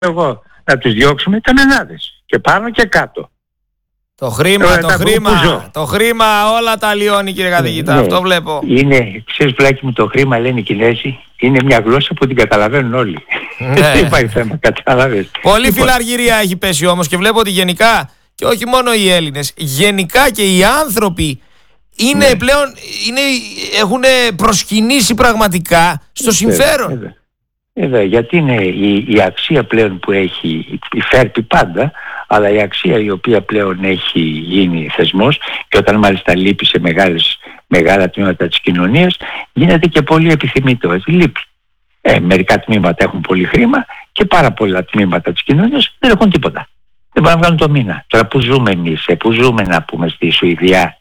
εγώ να τους διώξουμε τα μενάδες και πάνω και κάτω. Το χρήμα όλα τα λιώνει, κύριε καθηγητά, αυτό βλέπω. Είναι, ξέρεις πλάκι μου, το χρήμα, λένε οι Κινέζοι, είναι μια γλώσσα που την καταλαβαίνουν όλοι. Δεν υπάρχει θέμα, καταλαβαίνεις. Πολύ φιλαργυρία έχει πέσει όμως και βλέπω ότι γενικά, και όχι μόνο οι Έλληνες, γενικά και οι άνθρωποι είναι πλέον, έχουν προσκυνήσει πραγματικά στο συμφέρον. Γιατί είναι η αξία πλέον που έχει υφέρπει πάντα, αλλά η αξία η οποία πλέον έχει γίνει θεσμός, και όταν μάλιστα λείπει σε μεγάλα τμήματα της κοινωνίας, γίνεται και πολύ επιθυμητό. Λείπει. Μερικά τμήματα έχουν πολύ χρήμα και πάρα πολλά τμήματα της κοινωνίας δεν έχουν τίποτα. Δεν μπορούν να βγάλουν το μήνα. Τώρα που ζούμε εμείς, που ζούμε να πούμε στη Σουηδία,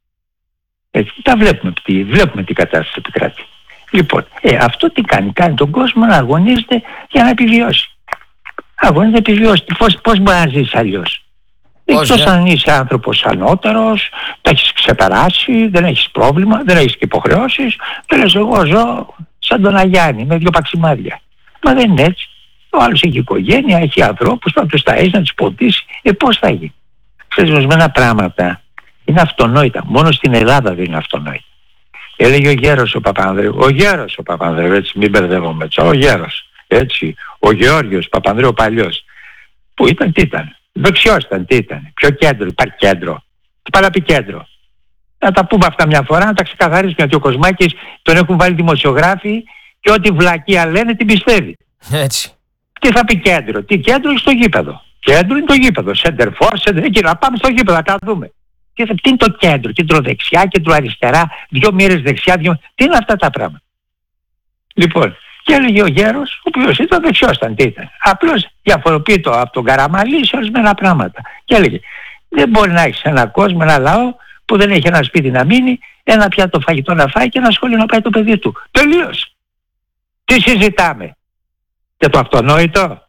τα βλέπουμε τι κατάσταση επικράτει. Λοιπόν, αυτό τι κάνει? Κάνει τον κόσμο να αγωνίζεται για να επιβιώσει. Αγωνίζεται να επιβιώσει. Πώς μπορεί να ζήσει αλλιώς? Εκτός αν είσαι άνθρωπος ανώτερος, τα έχεις ξεπεράσει, δεν έχεις πρόβλημα, δεν έχεις και υποχρεώσεις, και λες εγώ ζω σαν τον Αγιάννη με 2 παξιμάδια. Μα δεν είναι έτσι. Ο άλλος έχει οικογένεια, έχει ανθρώπους, να τους ταΐσει, να τους ποτίσει. Πώς θα γίνει? Ξέρεις, ορισμένα πράγματα είναι αυτονόητα. Μόνο στην Ελλάδα δεν είναι αυτονόητα. Έλεγε ο γέρος ο Παπανδρέου, έτσι, μην μπερδεύομαι, ο γέρος, έτσι, ο Γεώργιος Παπανδρέου παλιός, που ήταν, τι ήταν, δεξιός ήταν, τι ήταν, ποιο κέντρο, υπάρχει κέντρο, τι πάει να πει κέντρο? Να τα πούμε αυτά μια φορά, να τα ξεκαθαρίσουμε, γιατί ο Κοσμάκης τον έχουν βάλει δημοσιογράφοι και ό,τι βλακεία λένε την πιστεύει. Έτσι. Τι θα πει κέντρο? Τι κέντρο? Είναι στο γήπεδο. Κέντρο είναι το γήπεδο. Σεντερφόρ, να πάμε στο γήπεδο, να τα δούμε. Τι είναι το κέντρο? Κέντρο δεξιά, κέντρο αριστερά, 2 μοίρες δεξιά, τι είναι αυτά τα πράγματα? Λοιπόν, και έλεγε ο γέρος, ο οποίος ήταν δεξιός, τι ήταν. Απλώς διαφοροποιεί το από τον Καραμαλή σε ορισμένα πράγματα. Και έλεγε, δεν μπορεί να έχεις ένα κόσμο, ένα λαό που δεν έχει ένα σπίτι να μείνει, ένα πιάτο φαγητό να φάει και ένα σχολείο να πάει το παιδί του. Τελείωσε. Τι συζητάμε? Για το αυτονόητο?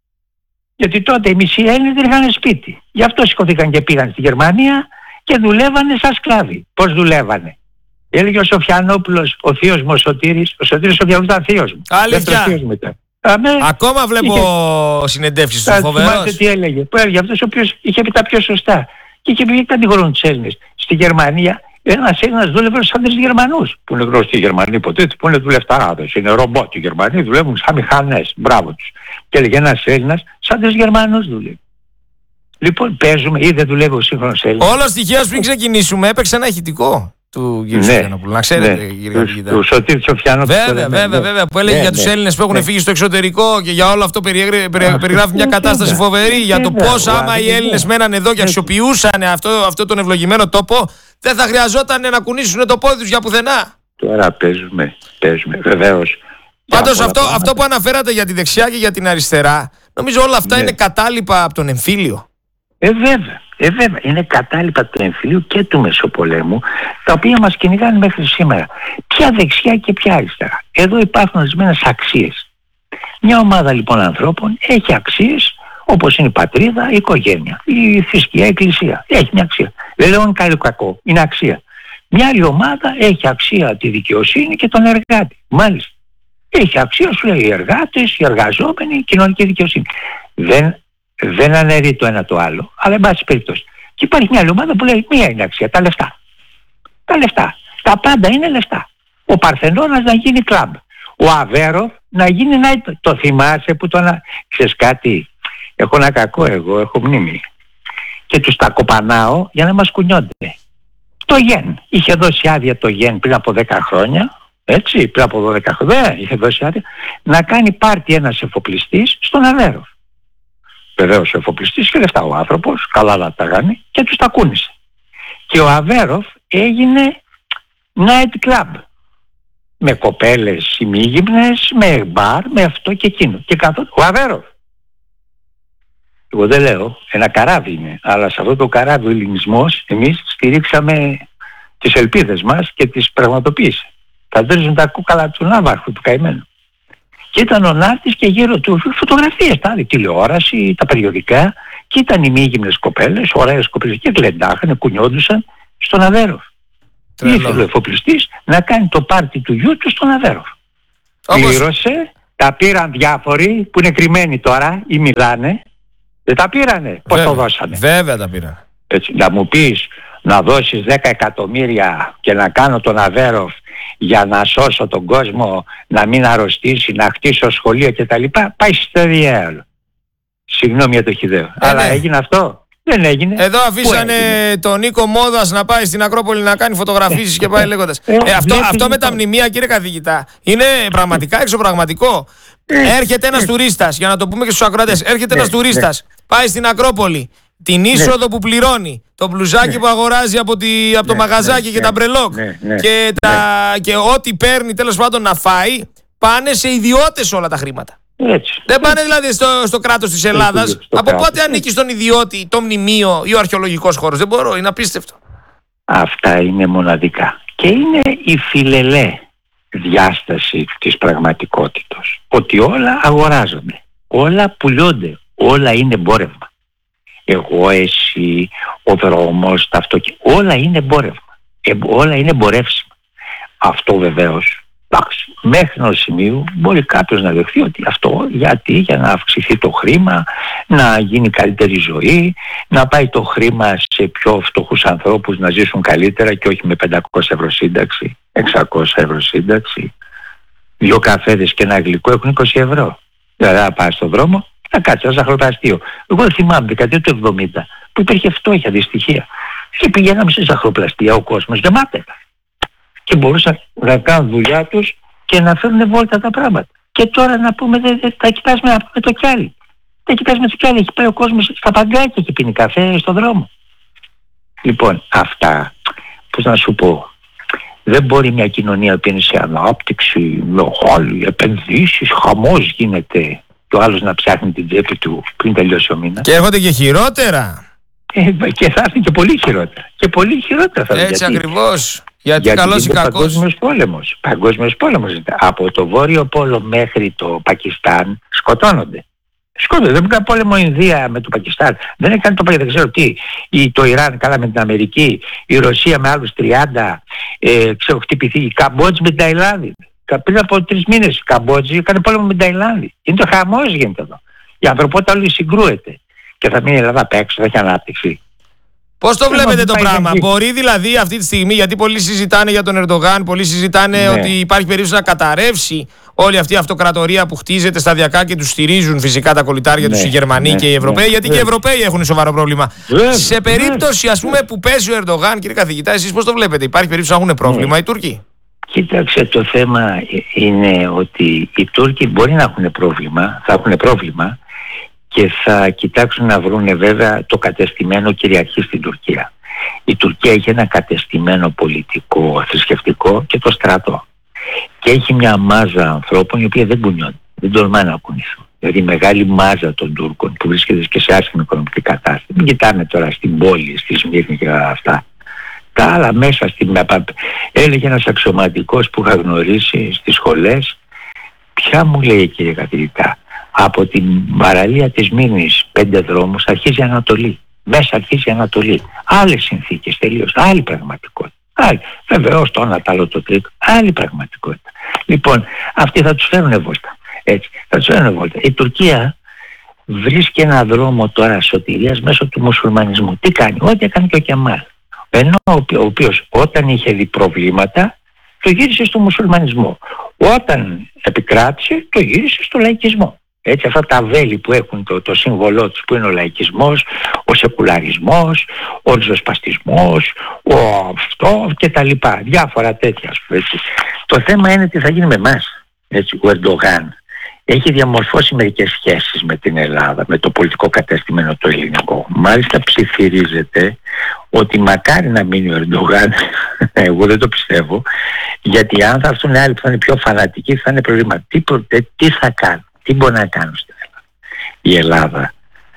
Γιατί τότε οι μισοί Έλληνες δεν είχαν σπίτι. Γι' αυτό σηκωθήκαν και πήγαν στη Γερμανία και δουλεύανε σαν σκλάβοι. Πώς δουλεύανε? Έλεγε ο Σοφιανόπουλος, ο θείος μου ο Σωτήρης Σοφιανόπουλος ήταν θείος μου. Αλήθεια. Ακόμα βλέπω συνεντεύξεις του φοβερός. Θυμάστε τι έλεγε? Που έλεγε αυτός ο οποίος είχε πει τα πιο σωστά. Και είχε πει κατηγορούν τους Έλληνες. Στη Γερμανία ένας Έλληνας δούλευε σαν 3 Γερμανούς. Που είναι γνωστοί οι Γερμανοί ποτέ, που είναι δουλευταράδες. Είναι ρομπότ οι Γερμανοί, δουλεύουν σαν μηχανές. Μπράβο τους. Και έλεγε ένας Έλληνας σαν 3 Γερμανούς δουλεύει. Λοιπόν, παίζουμε ή δεν δουλεύει ο σύγχρονος Έλληνας? Όλος τυχαίως πριν ξεκινήσουμε έπαιξε ένα ηχητικό του κ. Σοφιανόπουλου. Να ξέρετε, κύριε καθηγητά. Του Σωτήρη Σοφιανόπουλου. Βέβαια. Που έλεγε για τους Έλληνες που έχουν φύγει στο εξωτερικό και για όλο αυτό περιγράφει μια κατάσταση φοβερή για το πώς άμα οι Έλληνες μέναν εδώ και αξιοποιούσαν αυτό τον ευλογημένο τόπο, δεν θα χρειαζόταν να κουνήσουν το πόδι τους για πουθενά. Τώρα παίζουμε, βεβαίως. Πάντως αυτό που αναφέρατε για τη δεξιά και για την αριστερά, νομίζω όλα αυτά είναι κατάλοιπα από τον εμφύλιο. Βέβαια, είναι κατάλοιπα του εμφυλίου και του Μεσοπολέμου, τα οποία μας κυνηγάνε μέχρι σήμερα. Ποια δεξιά και ποια αριστερά? Εδώ υπάρχουν ορισμένες αξίες. Μια ομάδα λοιπόν ανθρώπων έχει αξίες όπως είναι η πατρίδα, η οικογένεια, η θρησκεία, η εκκλησία. Έχει μια αξία. Δεν λέω καλό κακό, είναι αξία. Μια άλλη ομάδα έχει αξία τη δικαιοσύνη και τον εργάτη. Μάλιστα. Έχει αξία, σου λέει, οι εργάτες, οι εργαζόμενοι, η κοινωνική δικαιοσύνη. Δεν αναιρεί το ένα το άλλο, αλλά εν πάση περιπτώσει. Και υπάρχει μια άλλη ομάδα που λέει μία είναι αξία, τα λεφτά. Τα λεφτά. Τα πάντα είναι λεφτά. Ο Παρθενώνας να γίνει κλαμπ. Ο Αβέροφ να γίνει night. Το θυμάσαι που Ξέρεις κάτι, έχω ένα κακό εγώ, έχω μνήμη. Και τους τα κοπανάω για να μας κουνιόνται. Το ΓΕΝ. Είχε δώσει άδεια το ΓΕΝ πριν από 10 χρόνια. Έτσι, πριν από 12 χρόνια είχε δώσει άδεια να κάνει πάρτι ένας εφοπλιστής στον Αβέροφ. Βεβαίως ο εφοπλιστής και λεφτά ο άνθρωπος, καλά να τα κάνει και τους τα κούνησε. Και ο Αβέροφ έγινε night club. Με κοπέλες ημίγυμνες, με μπαρ, με αυτό και εκείνο. Και ο Αβέροφ. Εγώ δεν λέω, ένα καράβι είναι, αλλά σε αυτό το καράβι ο ελληνισμός εμείς στηρίξαμε τις ελπίδες μας και τις πραγματοποίησε. Φαντάζομαι τα κούκαλα του Ναύαρχου, του καημένου. Και ήταν ο Νάρτης και γύρω του φωτογραφίες, τα τηλεόραση, τα περιοδικά, και ήταν οι μήγυμνες κοπέλες, ωραίες κοπέλες, και γλεντάχανε, κουνιόντουσαν στον Αβέροφ. Ήθελε ο εφοπλιστής να κάνει το πάρτι του γιού του στον Αβέροφ. Πλήρωσε Τα πήραν διάφοροι που είναι κρυμμένοι τώρα ή μιλάνε. Δεν τα πήρανε. Πώς το δώσανε? Βέβαια τα πήραν. Έτσι, να μου πεις να δώσεις 10 εκατομμύρια και να κάνω τον Αβέροφ για να σώσω τον κόσμο, να μην αρρωστήσει, να χτίσω σχολείο κτλ. Πάει στο διάολο. Συγγνώμη για το χυδαίο. Αλλά έγινε αυτό? Δεν έγινε. Εδώ αφήσανε τον Νίκο Μόδας να πάει στην Ακρόπολη να κάνει φωτογραφίσεις και πάει λέγοντας. Αυτό με τα μνημεία, κύριε καθηγητά, είναι πραγματικά εξωπραγματικό. Έρχεται ένας τουρίστας, για να το πούμε και στους ακροατές, έρχεται ένας τουρίστας, πάει στην Ακρόπολη, την είσοδο που πληρώνει, το μπλουζάκι που αγοράζει από το μαγαζάκι και τα μπρελόκ και ό,τι παίρνει τέλος πάντων να φάει, πάνε σε ιδιώτες όλα τα χρήματα. Έτσι. Δεν πάνε δηλαδή στο κράτος της Ελλάδας. Από πότε ανήκει στον ιδιώτη το μνημείο ή ο αρχαιολογικός χώρος? Δεν μπορώ, είναι απίστευτο. Αυτά είναι μοναδικά. Και είναι η φιλελέ διάσταση της πραγματικότητας. Ότι όλα αγοράζονται, όλα πουλιώνται, όλα είναι εμπόρευμα. Εγώ, εσύ, ο δρόμος, τα αυτοκίνητα, όλα είναι εμπόρευμα. Όλα είναι εμπορεύσιμα. Αυτό βεβαίως, μέχρι ενός σημείου μπορεί κάποιος να δεχθεί ότι αυτό για να αυξηθεί το χρήμα, να γίνει καλύτερη ζωή, να πάει το χρήμα σε πιο φτωχούς ανθρώπους να ζήσουν καλύτερα και όχι με 500 ευρώ σύνταξη, 600 ευρώ σύνταξη. 2 καφέδες και ένα γλυκό έχουν 20 ευρώ. Δηλαδή να πάει στον δρόμο, να κάτσει ένα ζαχαροπλαστείο. Εγώ θυμάμαι δεκαετία του 70 που υπήρχε φτώχεια, δυστυχία. Και πηγαίναμε σε ζαχαροπλαστεία, ο κόσμος γεμάτος. Και μπορούσαν να κάνουν δουλειά τους και να φέρουν βόλτα τα πράγματα. Και τώρα να πούμε, τα κοιτάζουμε με το κιάλι. Τα κοιτάζουμε με το κιάλι. Έχει πάει ο κόσμος στα παγκάκια και πίνει καφέ στον δρόμο. Λοιπόν, αυτά, πώς να σου πω, δεν μπορεί μια κοινωνία που είναι σε ανάπτυξη, μεγάλη, επενδύσεις, χαμός γίνεται, και ο άλλος να ψάχνει την τσέπη του πριν τελειώσει ο μήνας. Και έρχονται και χειρότερα. Και θα έρθει και πολύ χειρότερα. Και πολύ χειρότερα θα έρθει. Έτσι ακριβώς. Γιατί καλός ή κακός. Παγκόσμιος πόλεμος. Από το Βόρειο Πόλο μέχρι το Πακιστάν σκοτώνονται. Δεν έκανε πόλεμο η Ινδία με το Πακιστάν. Δεν έκανε το Πακιστάν, δεν ξέρω τι. Το Ιράν καλά με την Αμερική. Η Ρωσία με άλλους 30. Ξέρω χτυπηθεί. Η Καμπότζη με την Ταϊλάνδη. Πριν από 3 μήνες η Καμπότζη έκανε πόλεμο με την Ταϊλάνδη. Είναι το χαμός γίνεται εδώ. Η ανθρωπότητα όλη συγκρούεται. Και θα μείνει η Ελλάδα απ' έξω, θα έχει ανάπτυξη. Πώς το βλέπετε το πράγμα? Μπορεί δηλαδή αυτή τη στιγμή, γιατί πολλοί συζητάνε για τον Ερντογάν, πολλοί συζητάνε ότι υπάρχει περίπτωση να καταρρεύσει όλη αυτή η αυτοκρατορία που χτίζεται σταδιακά και τους στηρίζουν φυσικά τα κολλητάρια τους οι Γερμανοί και οι Ευρωπαίοι, γιατί και οι Ευρωπαίοι έχουν σοβαρό πρόβλημα. Σε περίπτωση ας πούμε που παίζει ο Ερντογάν, κύριε καθηγητά, εσείς πώς το βλέπετε? Υπάρχει περίπτωση να έχουν πρόβλημα οι Τούρκοι? Κοίταξε, το θέμα είναι ότι οι Τούρκοι μπορεί να έχουν πρόβλημα, θα έχουν πρόβλημα, και θα κοιτάξουν να βρουν βέβαια το κατεστημένο κυριαρχεί στην Τουρκία. Η Τουρκία έχει ένα κατεστημένο πολιτικό, θρησκευτικό και το στρατό. Και έχει μια μάζα ανθρώπων οι οποίοι δεν κουνιόνται, δεν τολμάνε να κουνηθούν. Δηλαδή η μεγάλη μάζα των Τούρκων που βρίσκεται και σε άσχημη οικονομική κατάσταση. Μην κοιτάνε τώρα στην πόλη, στη Σμύρνη και αυτά. Τα άλλα μέσα έλεγε ένας αξιωματικός που είχα γνωρίσει στις σχολές, ποια μου λέει, κύριε καθηγητά, από την παραλία της Μήνης 5 δρόμους αρχίζει η Ανατολή. Μέσα αρχίζει η Ανατολή. Άλλες συνθήκες τελείως, άλλη πραγματικότητα. Βεβαίως το ένα, το άλλο, το τρίτο, άλλη πραγματικότητα. Λοιπόν, αυτοί θα τους φέρουν βόλτα. Έτσι, θα τους φέρουν βόλτα. Η Τουρκία βρίσκει ένα δρόμο τώρα σωτηρίας μέσω του μουσουλμανισμού. Τι κάνει? Ό,τι έκανε και ο Κεμάλ. Ενώ ο οποίος όταν είχε δει προβλήματα το γύρισε στο μουσουλμανισμό. Όταν επικράτησε το γύρισε στο λαϊκισμό. Έτσι, αυτά τα βέλη που έχουν το σύμβολό τους που είναι ο λαϊκισμός, ο σεκουλαρισμός, ο ριζοσπαστισμός, αυτό και τα λοιπά. Διάφορα τέτοια. Έτσι. Το θέμα είναι τι θα γίνει με εμάς. Έτσι, ο Ερντογάν έχει διαμορφώσει μερικές σχέσεις με την Ελλάδα, με το πολιτικό κατεστημένο το ελληνικό. Μάλιστα ψιθυρίζεται ότι μακάρι να μείνει ο Ερντογάν, εγώ δεν το πιστεύω, γιατί αν θα έρθουν άλλοι που θα είναι πιο φανατικοί θα είναι προβλήμα. Τι θα κάνουν? Τι μπορεί να κάνουν στην Ελλάδα? Η Ελλάδα,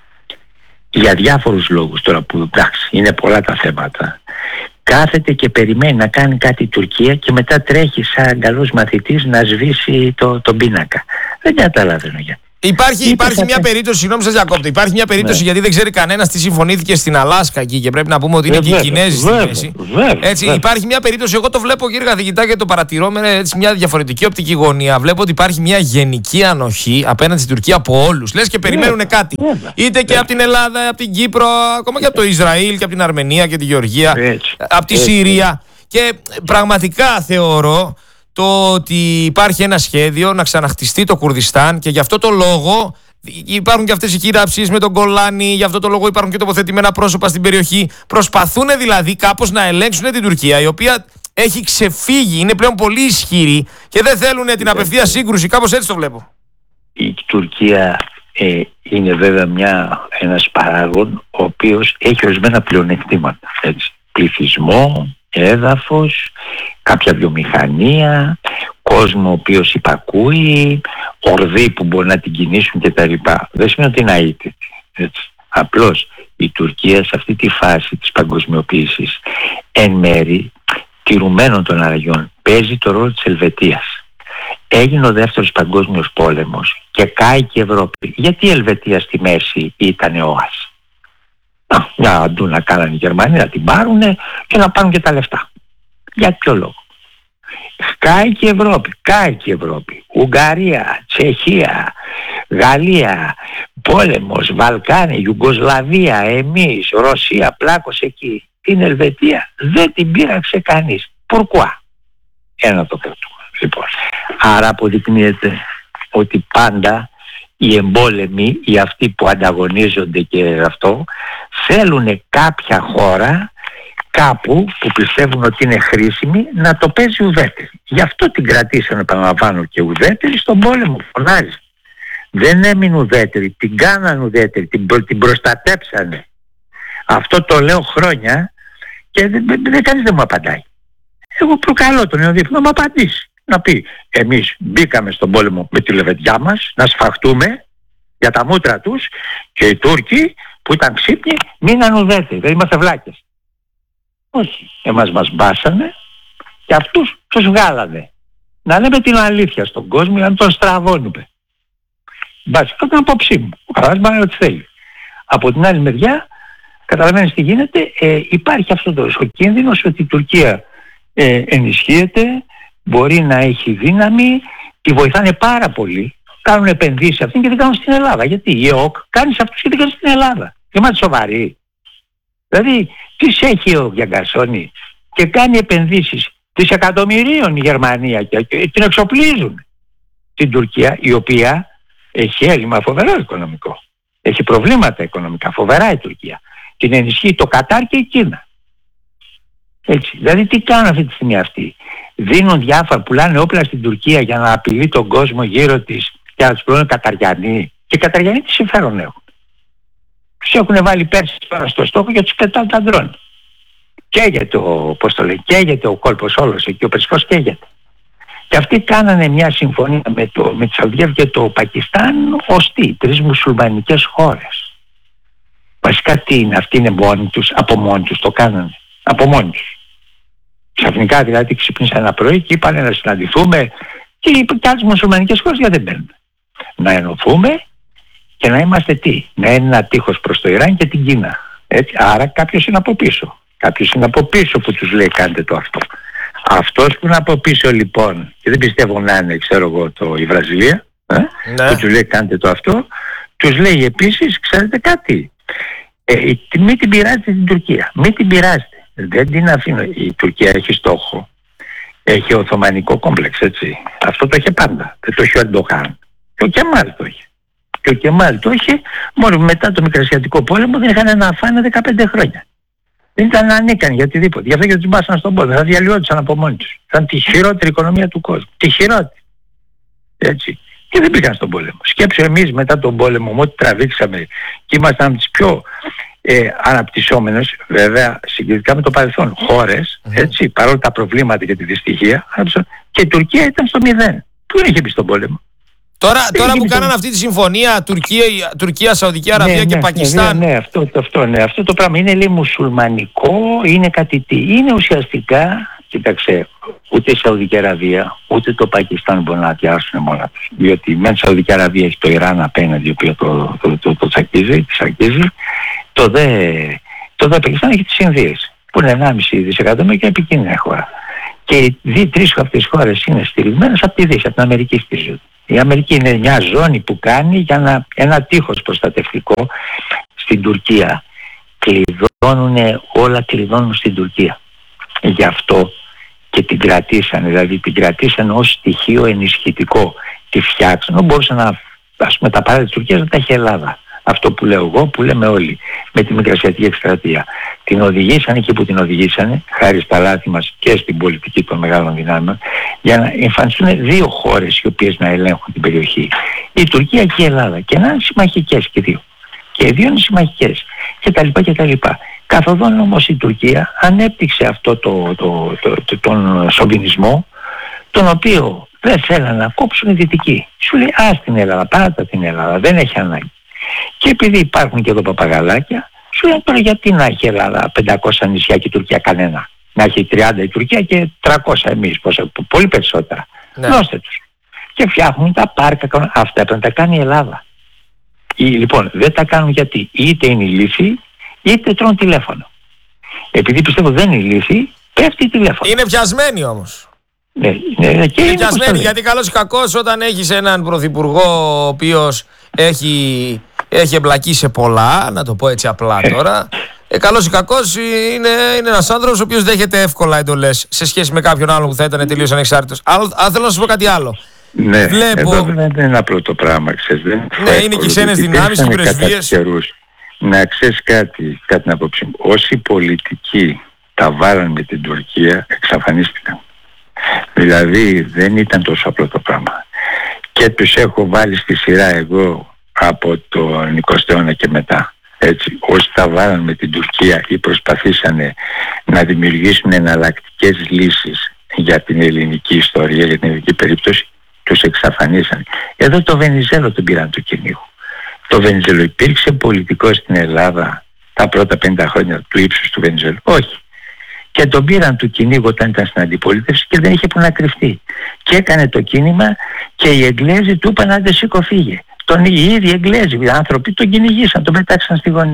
για διάφορους λόγους τώρα που εντάξει είναι πολλά τα θέματα, κάθεται και περιμένει να κάνει κάτι η Τουρκία και μετά τρέχει σαν καλός μαθητής να σβήσει τον πίνακα. Δεν καταλαβαίνω γιατί. Υπάρχει μια περίπτωση, συγγνώμη σας διακόπτω, υπάρχει μια περίπτωση γιατί δεν ξέρει κανένας τι συμφωνήθηκε στην Αλάσκα εκεί και πρέπει να πούμε ότι είναι και οι Κινέζοι στη μέση. Έτσι, υπάρχει μια περίπτωση, εγώ το βλέπω κύριε καθηγητά και το παρατηρώ με έτσι μια διαφορετική οπτική γωνία. Βλέπω ότι υπάρχει μια γενική ανοχή απέναντι στην Τουρκία από όλους. Λες και περιμένουν κάτι. Είτε και από την Ελλάδα, από την Κύπρο, ακόμα και από το Ισραήλ και από την Αρμενία και τη Γεωργία, από τη Συρία. Και πραγματικά θεωρώ το ότι υπάρχει ένα σχέδιο να ξαναχτιστεί το Κουρδιστάν και γι' αυτό το λόγο υπάρχουν και αυτές οι χειραψίες με τον Γκολάνι, γι' αυτό το λόγο υπάρχουν και τοποθετημένα πρόσωπα στην περιοχή. Προσπαθούν δηλαδή κάπως να ελέγξουν την Τουρκία, η οποία έχει ξεφύγει, είναι πλέον πολύ ισχυρή και δεν θέλουν την απευθεία σύγκρουση. Κάπως έτσι το βλέπω. Η Τουρκία είναι βέβαια ένας παράγων ο οποίος έχει ορισμένα πλεονεκτήματα. Πληθυσμό, έδαφος, κάποια βιομηχανία, κόσμο ο οποίος υπακούει, ορδοί που μπορεί να την κινήσουν κτλ. Δεν σημαίνει ότι είναι αίτητη. Απλώς η Τουρκία σε αυτή τη φάση της παγκοσμιοποίησης εν μέρη τηρουμένων των αλλαγών παίζει το ρόλο της Ελβετίας. Έγινε ο δεύτερος παγκόσμιος πόλεμος και κάηκε η Ευρώπη. Γιατί η Ελβετία στη μέση ήταν όας? Για αντού να κάνανε οι Γερμανοί να την πάρουν και να πάρουν και τα λεφτά. Για ποιο λόγο? Κάηκε η Ευρώπη. Ουγγαρία, Τσεχία, Γαλλία, πόλεμος, Βαλκάνια, Ιουγκοσλαβία, εμείς, Ρωσία, πλάκος εκεί. Την Ελβετία δεν την πείραξε κανείς. Πορκουά? Ένα το κρατούμε. Λοιπόν, άρα αποδεικνύεται ότι πάντα οι εμπόλεμοι, οι αυτοί που ανταγωνίζονται και αυτό, θέλουν κάποια χώρα κάπου που πιστεύουν ότι είναι χρήσιμη να το παίζει ουδέτερη. Γι' αυτό την κρατήσανε, επαναλαμβάνω, και ουδέτερη στον πόλεμο. Φωνάζει. Δεν έμεινε ουδέτερη, την κάνανε ουδέτερη, την προστατέψανε. Αυτό το λέω χρόνια και κανείς δεν μου απαντάει. Εγώ προκαλώ τον Ιωδήφ να μου απαντήσει. Να πει, εμείς μπήκαμε στον πόλεμο με τη λεβεντιά μας, να σφαχτούμε για τα μούτρα τους και οι Τούρκοι που ήταν ξύπνοι μείναν ουδέτεροι, δεν είμαστε βλάκες. Όχι, εμάς μας μπάσανε και αυτούς τους βγάλανε. Να λέμε την αλήθεια στον κόσμο για να τον στραβώνουμε. Βασικά την απόψη μου, ο καθένας μπορεί ό,τι θέλει. Από την άλλη μεριά, καταλαβαίνεις τι γίνεται, υπάρχει αυτός ο κίνδυνος ότι η Τουρκία ενισχύεται, μπορεί να έχει δύναμη, τη βοηθάνε πάρα πολύ, κάνουν επενδύσεις αυτήν και δεν κάνουν στην Ελλάδα. Γιατί η ΕΟΚ κάνει σε αυτούς και δεν κάνει στην Ελλάδα. Είμαστε σοβαροί. Δηλαδή, τις έχει ο Γιαγκασόνη και κάνει επενδύσεις δισεκατομμυρίων η Γερμανία και την εξοπλίζουν. Την Τουρκία, η οποία έχει έλλειμμα φοβερό οικονομικό. Έχει προβλήματα οικονομικά, φοβερά η Τουρκία. Την ενισχύει το Κατάρ και η Κίνα. Έτσι. Δηλαδή τι κάνουν αυτή τη στιγμή αυτοί? Δίνουν διάφορα, πουλάνε όπλα στην Τουρκία για να απειλεί τον κόσμο γύρω της και να τους πουλούν Καταριανοί. Και οι Καταριανοί τι συμφέρον έχουν? Τους έχουν βάλει πέρσι τώρα στο στόχο και τους πετάνε τα ντρόν. Καίγεται ο κόλπος όλος εκεί, ο Περσικός καίγεται. Και αυτοί κάνανε μια συμφωνία με τη Σαουδία και το Πακιστάν ως τρεις μουσουλμανικές χώρες. Βασικά τι είναι, αυτοί είναι μόνοι τους, από μόνοι τους το κάνανε. Από μόνοι τους. Ξαφνικά δηλαδή ξύπνησαν ένα πρωί και είπαν να συναντηθούμε και άλλες μουσουλμανικές χώρες γιατί δεν μπαίνουν. Να ενωθούμε και να είμαστε να είναι ένα τείχος προς το Ιράν και την Κίνα. Έτσι. Άρα κάποιος είναι από πίσω. Κάποιος είναι από πίσω που τους λέει κάντε το αυτό. Αυτός που είναι από πίσω λοιπόν, και δεν πιστεύω να είναι η Βραζιλία, που τους λέει κάντε το αυτό, τους λέει επίσης, ξέρετε κάτι, μην την πειράζετε την Τουρκία, μην την πειράζετε. Δεν την αφήνω. Η Τουρκία έχει στόχο. Έχει οθωμανικό κόμπλεξ, έτσι. Αυτό το είχε πάντα. Δεν το είχε ο Ερντογάν. Και ο Κεμάλ το είχε. Και ο Κεμάλ το είχε μόνο μετά το Μικρασιατικό πόλεμο, δεν είχαν να φάνε 15 χρόνια. Δεν ήταν ανίκανοι για οτιδήποτε. Γι' αυτό και τους μπάσαν στον πόλεμο. Θα διαλυόντουσαν από μόνοι τους. Ήταν τη χειρότερη οικονομία του κόσμου. Τη χειρότερη. Έτσι. Και δεν πήγαν στον πόλεμο. Σκέψου εμείς μετά τον πόλεμο, ό,τι τραβήξαμε και ήμασταν από τις πιο αναπτυσσόμενες, βέβαια συγκριτικά με το παρελθόν, χώρες, έτσι, παρόλα τα προβλήματα και τη δυστυχία, και η Τουρκία ήταν στο 0. Πού είχε μπει στον πόλεμο? Τώρα που κάνανε αυτή τη συμφωνία Τουρκία, Σαουδική Αραβία και Πακιστάν. Αυτό το πράγμα είναι, λέει, μουσουλμανικό, είναι κάτι τι. Είναι ουσιαστικά Κοίταξε, ούτε η Σαουδική Αραβία ούτε το Πακιστάν μπορούν να πιάσουν μόνα τους. Διότι με τη Σαουδική Αραβία έχει το Ιράν απέναντι, το οποίο το τσακίζει, το δε Πακιστάν έχει τις Ινδίες, που είναι 1,5 δισεκατομμύρια και επικίνδυνη χώρα. Και οι τρεις αυτές χώρες είναι στηριγμένες από τη Δύση, από την Αμερική στηρίζονται. Η Αμερική είναι μια ζώνη που κάνει για ένα τείχος προστατευτικό στην Τουρκία. Κλειδώνουν στην Τουρκία. Γι' αυτό και την κρατήσανε, δηλαδή την κρατήσανε ως στοιχείο ενισχυτικό. Τη φτιάξανε, μπορούσε να, ας πούμε, τα παράδειγμα της Τουρκίας να τα έχει η Ελλάδα. Αυτό που λέω εγώ, που λέμε όλοι, με τη Μικρασιατική εκστρατεία. Την οδηγήσανε εκεί που την οδηγήσανε, χάρη στα λάθη μας και στην πολιτική των μεγάλων δυνάμεων, για να εμφανιστούν δύο χώρες οι οποίες να ελέγχουν την περιοχή. Η Τουρκία και η Ελλάδα. Και να είναι συμμαχικές και δύο. Και οι δύο είναι συμμαχικές. κτλ. Καθοδόν όμως η Τουρκία ανέπτυξε αυτό τον σοβινισμό, τον οποίο δεν θέλανε να κόψουν οι Δυτικοί. Σου λέει την Ελλάδα, πάτα την Ελλάδα, δεν έχει ανάγκη. Και επειδή υπάρχουν και εδώ παπαγαλάκια, σου λέει τώρα γιατί να έχει η Ελλάδα 500 νησιά και η Τουρκία κανένα. Να έχει 30 η Τουρκία και 300 εμείς, πολύ περισσότερα. Ναι. Δώστε τους. Και φτιάχνουν τα πάρκα, αυτά πρέπει να τα κάνει η Ελλάδα. Λοιπόν, δεν τα κάνουν γιατί είτε είναι ηλίθιοι είτε τρώνε τηλέφωνο. Επειδή πιστεύω δεν είναι ηλίθιοι, πέφτει τηλέφωνο. Είναι πιασμένοι όμως. Ναι, είναι πιασμένοι, γιατί καλώς ή κακώς όταν έχεις έναν πρωθυπουργό ο οποίος έχει εμπλακεί σε πολλά, να το πω έτσι απλά τώρα, καλώς ή κακώς είναι ένας άνθρωπος ο οποίος δέχεται εύκολα εντολές σε σχέση με κάποιον άλλον που θα ήταν τελείως ανεξάρτητος. Αν θέλω να σου πω κάτι άλλο. Ναι, εδώ δεν είναι απλό το πράγμα, ξέρεις. Ναι, είναι και ξένες δυνάμεις και πρεσβείες. Να ξέρεις κάτι την άποψή μου. Όσοι πολιτικοί τα βάλαν με την Τουρκία, εξαφανίστηκαν. Δηλαδή δεν ήταν τόσο απλό το πράγμα. Και τους έχω βάλει στη σειρά εγώ από τον 20ο αιώνα και μετά. Έτσι, όσοι τα βάλαν με την Τουρκία ή προσπαθήσανε να δημιουργήσουν εναλλακτικές λύσεις για την ελληνική ιστορία, για την ελληνική περίπτωση, τους εξαφανίσαν. Εδώ το Βενιζέλο τον πήραν του κυνήγου. Το Βενιζέλο υπήρξε πολιτικό στην Ελλάδα τα πρώτα 50 χρόνια του ύψους του Βενιζέλου? Όχι. Και τον πήραν του κυνήγου όταν ήταν στην αντιπολίτευση και δεν είχε που να κρυφτεί. Και έκανε το κίνημα και οι Εγγλέζοι του είπαν άντε σήκω φύγε. Οι ίδιοι Εγγλέζοι, οι άνθρωποι τον κυνηγήσαν, τον πετάξαν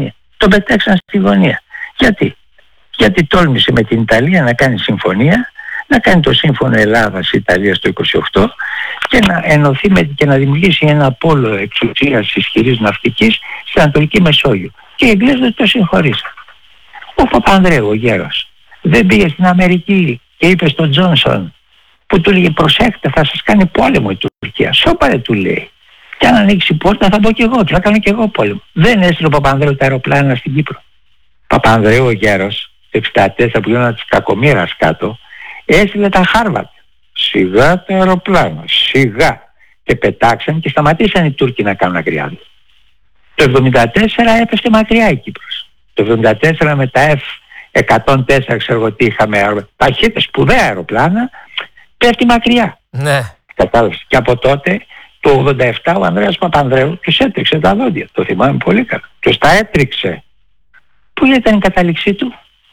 στη γωνία. Γιατί τόλμησε με την Ιταλία να κάνει συμφωνία, να κάνει το σύμφωνο Ελλάδας-Ιταλίας το 28 και να ενωθεί και να δημιουργήσει ένα πόλο εξουσίας ισχυρής ναυτικής στην Ανατολική Μεσόγειο. Και οι Εγγλέζοι το συγχωρήσαν. Ο Παπανδρέου, ο γέρος, δεν πήγε στην Αμερική και είπε στον Τζόνσον, που του λέγε προσέξτε, θα σας κάνει πόλεμο η Τουρκία. Σώπαρε, του λέει. Και αν ανοίξει η πόρτα θα μπω κι εγώ, θα κάνω κι εγώ πόλεμο. Δεν έστειλε ο Παπανδρέου τα αεροπλάνα στην Κύπρο. Παπανδρέου ο γέρος, 64 που γίνονταν της κακομοίρας κάτω, έστειλε τα Χάρβαρτ. Σιγά τα αεροπλάνα, σιγά. Και πετάξαν και σταματήσαν οι Τούρκοι να κάνουν ακριάδες. Το 1974 έπεσε μακριά η Κύπρος. Το 1974 με τα F-104, ξέρω εγώ τι είχαμε, ταχύτητες, σπουδαία αεροπλάνα, πέφτει μακριά. Ναι. Κατάλαβες. Και από τότε, το 87 ο Ανδρέας Παπανδρέου τους έτριξε τα δόντια. Το θυμάμαι πολύ καλά. Τους τα έτριξε. Πού ήταν η κατάληξή του?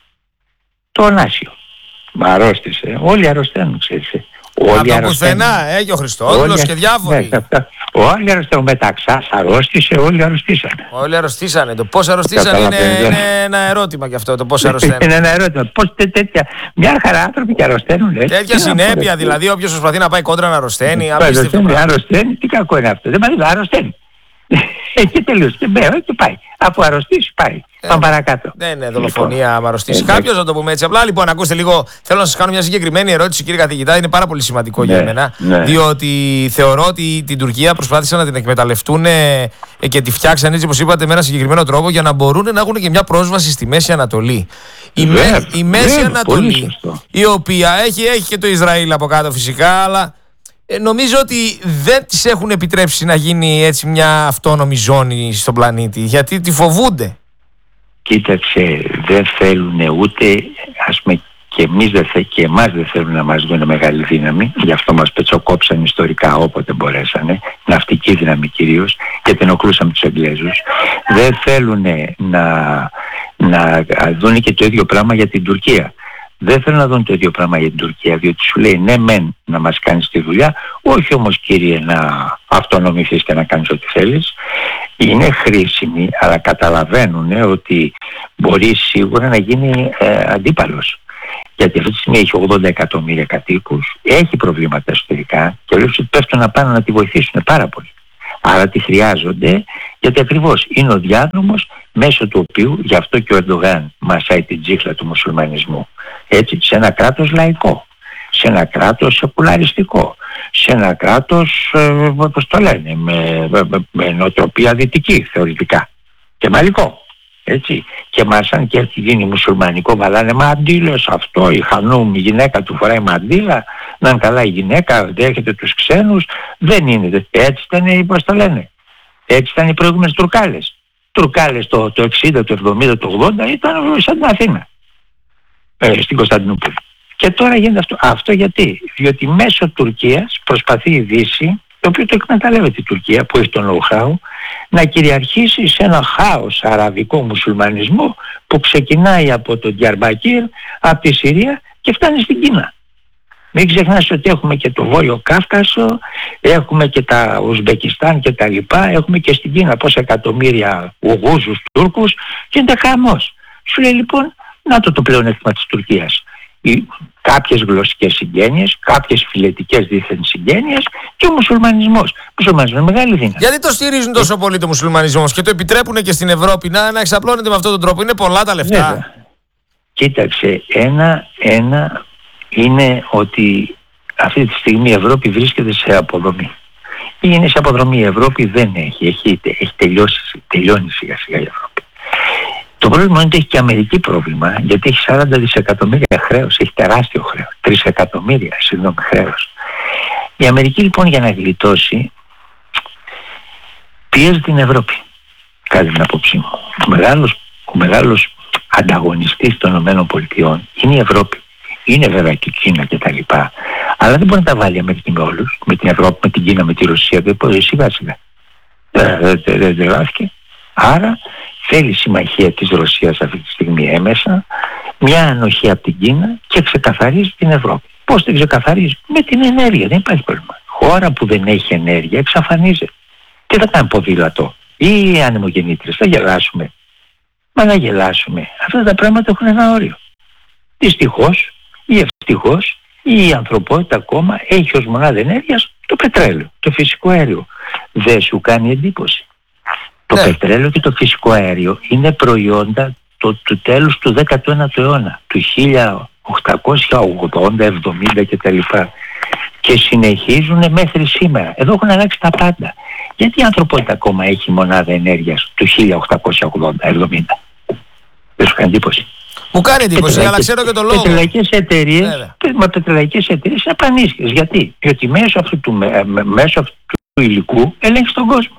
Το Ωνάσιο. Μ' αρρώστησε. Όλοι αρρωσταίνουν, ξέρεις. Από το πουθενά, και ο Χριστόδουλος και διάφοροι. Όλοι αρρωσταίνουν. Μεταξάς αρρώστησε, όλοι αρρωστήσανε. Όλοι αρρωστήσανε. Το πώς αρρωστήσανε είναι ένα ερώτημα κι αυτό. Το πώς αρρωσταίνουν. Είναι ένα ερώτημα. Πώς τέτοια. Μια χαρά άνθρωποι και αρρωσταίνουν. Τέτοια συνέπεια δηλαδή. Όποιος προσπαθεί να πάει κόντρα να αρρωσταίνει. Αρρωσταίνει, τι κακό είναι αυτό. Δεν μας αρρωσταίνει. Και τελείωσε και πάει. Αφού αρρωστήσει πάει. Πάμε παρακάτω. Δεν είναι δολοφονία άμα αρρωστήσει κάποιος, να το πούμε έτσι απλά. Λοιπόν, ακούστε λίγο. Θέλω να σας κάνω μια συγκεκριμένη ερώτηση, κύριε καθηγητά. Είναι πάρα πολύ σημαντικό για εμένα. Διότι θεωρώ ότι την Τουρκία προσπάθησαν να την εκμεταλλευτούν και τη φτιάξαν έτσι όπως είπατε με ένα συγκεκριμένο τρόπο για να μπορούν να έχουν και μια πρόσβαση στη Μέση Ανατολή. Η Μέση Ανατολή, η οποία έχει και το Ισραήλ από κάτω φυσικά, αλλά νομίζω ότι δεν τις έχουν επιτρέψει να γίνει έτσι μια αυτόνομη ζώνη στον πλανήτη, γιατί τη φοβούνται. Κοίταξε, δεν θέλουν ούτε, ας πούμε, και εμάς δεν θέλουν να μας δουν μεγάλη δύναμη, γι' αυτό μας πετσοκόψαν ιστορικά όποτε μπορέσανε, ναυτική δύναμη κυρίως, και ενοχλούσαμε τους Εγγλέζους. Δεν θέλουν να δουν και το ίδιο πράγμα για την Τουρκία. δεν θέλουν να δουν το ίδιο πράγμα για την Τουρκία, διότι σου λέει ναι μεν να μας κάνεις τη δουλειά, όχι όμως κύριε να αυτονομηθείς και να κάνεις ό,τι θέλεις. Είναι χρήσιμοι, αλλά καταλαβαίνουν ότι μπορεί σίγουρα να γίνει αντίπαλος. Γιατί αυτή τη στιγμή έχει 80 εκατομμύρια κατοίκους, έχει προβλήματα εσωτερικά και λέει ότι πέφτουν να πάνε να τη βοηθήσουν πάρα πολύ. Άρα τη χρειάζονται, γιατί ακριβώς είναι ο διάδρομος μέσω του οποίου, γι' αυτό και ο Ερντογάν μασάει την τσίχλα του μουσουλμανισμού. Έτσι, σε ένα κράτος λαϊκό, σε ένα κράτος σεκουλαριστικό, σε ένα κράτος, όπως το λένε, με νοοτροπία δυτική θεωρητικά και μαλλικό. Έτσι. Και μάσαν και έχει γίνει μουσουλμανικό, βαλάνε μαντήλες αυτό, η Χανούμ, η γυναίκα του φοράει μαντήλα, να είναι καλά η γυναίκα, δέχεται τους ξένους, δεν είναι. Έτσι ήταν, πώς το λένε, έτσι ήταν οι προηγούμενες Τουρκάλες. Τουρκάλες το 60, το 70, το 80 ήταν σαν την Αθήνα, στην Κωνσταντινούπολη. Και τώρα γίνεται αυτό. Αυτό γιατί? Διότι μέσω Τουρκίας προσπαθεί η Δύση, το οποίο το εκμεταλλεύεται η Τουρκία που έχει τον know-how, να κυριαρχήσει σε ένα χάος αραβικό μουσουλμανισμό που ξεκινάει από τον Διαρμπακύρ, από τη Συρία και φτάνει στην Κίνα. Μην ξεχνάς ότι έχουμε και το Βόρειο Κάφκασο, έχουμε και τα Ουσμπεκιστάν και τα λοιπά, έχουμε και στην Κίνα πόσα εκατομμύρια Ουγγούζους Τούρκους και είναι χαμός. Σου λέει λοιπόν, να το πλεονέκτημα της Τουρκίας. Κάποιες γλωσσικές συγγένειες, κάποιες φιλετικές δίθεν συγγένειες και ο μουσουλμανισμός. Ο μουσουλμανισμός είναι μεγάλη δύναμη. Γιατί το στηρίζουν τόσο πολύ το μουσουλμανισμό και το επιτρέπουν και στην Ευρώπη να εξαπλώνεται με αυτόν τον τρόπο? Είναι πολλά τα λεφτά. Βέβαια. Κοίταξε, ένα είναι ότι αυτή τη στιγμή η Ευρώπη βρίσκεται σε αποδομή. Είναι σε αποδρομή, η Ευρώπη δεν έχει τελειώνει σιγά σιγά η Ευρώπη. Το πρόβλημα είναι ότι έχει και η Αμερική πρόβλημα, γιατί έχει 40 δισεκατομμύρια χρέος, έχει τεράστιο χρέος, 3 εκατομμύρια χρέος. Η Αμερική λοιπόν για να γλιτώσει πιέζει την Ευρώπη, κατά την άποψή μου. Ο μεγάλος ανταγωνιστής των ΗΠΑ είναι η Ευρώπη. Είναι βέβαια και η Κίνα και τα λοιπά, αλλά δεν μπορεί να τα βάλει η Αμερική με όλους, με την Ευρώπη, με την Κίνα, με τη Ρωσία, δεν μπορεί σιγά σιγά. Δεν τρελάθηκε. Άρα θέλει συμμαχία της Ρωσίας αυτή τη στιγμή έμεσα, μια ανοχή από την Κίνα και ξεκαθαρίζει την Ευρώπη. Πώς την ξεκαθαρίζει? Με την ενέργεια, δεν υπάρχει πρόβλημα. Χώρα που δεν έχει ενέργεια εξαφανίζεται. Τι θα κάνει, ποδήλατο ή ανεμογεννήτριες? Θα γελάσουμε? Μα να γελάσουμε. Αυτά τα πράγματα έχουν ένα όριο. Δυστυχώς ή ευτυχώς η ανθρωπότητα ακόμα έχει ως μονάδα ενέργειας το πετρέλαιο, το φυσικό αέριο. Δεν σου κάνει εντύπωση? Το πετρέλαιο και το φυσικό αέριο είναι προϊόντα του τέλους του 19ου αιώνα, του 1880, 70 κτλ. Και συνεχίζουν μέχρι σήμερα. Εδώ έχουν αλλάξει τα πάντα. Γιατί η ανθρωπότητα ακόμα έχει μονάδα ενέργειας του 1880, 70? Δεν σου κάνει εντύπωση? Μου κάνει εντύπωση, αλλά ξέρω και το λόγο. Πετρελαϊκές εταιρείες είναι πανίσχυρες. Γιατί? Διότι μέσω αυτού του υλικού ελέγχει τον κόσμο.